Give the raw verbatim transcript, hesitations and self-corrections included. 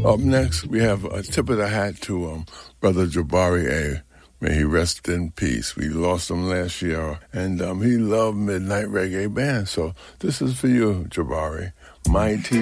Up next, we have a tip of the hat to um, Brother Jabari A. May he rest in peace. We lost him last year, and um, he loved Midnight Reggae Band. So this is for you, Jabari. Mighty